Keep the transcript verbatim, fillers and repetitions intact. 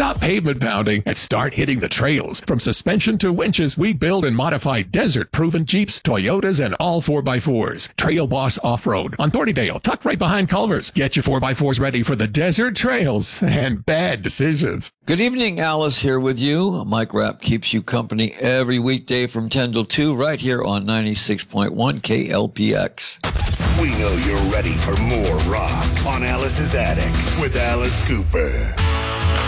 Stop pavement pounding and start hitting the trails. From suspension to winches, we build and modify desert-proven Jeeps, Toyotas, and all four by fours. Trail Boss Off-Road on Thornydale, tucked right behind Culver's. Get your four by fours ready for the desert trails and bad decisions. Good evening, Alice here with you. Mike Rapp keeps you company every weekday from ten till two right here on ninety-six point one K L P X. We know you're ready for more rock on Alice's Attic with Alice Cooper.